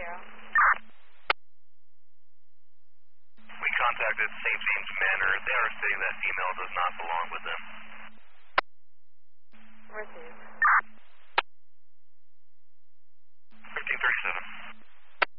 We contacted St. James Manor. They are stating that female does not belong with them.